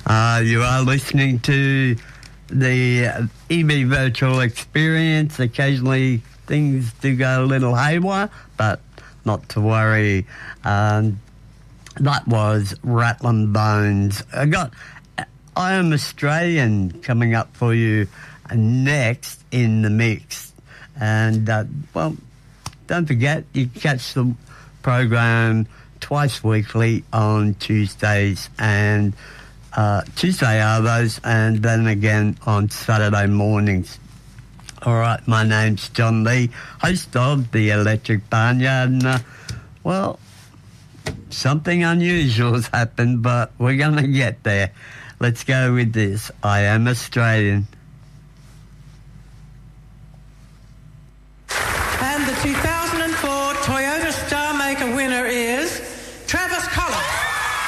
You are listening to the EB Virtual Experience. Occasionally things do go a little haywire, but not to worry. That was Rattlin' Bones. I Am Australian coming up for you next in the mix. And, don't forget, you can catch the program twice weekly on Tuesdays and Tuesday Arvos, and then again on Saturday mornings. All right, my name's John Lee, host of The Electric Barnyard, and, something unusual has happened, but we're going to get there. Let's go with this. I Am Australian.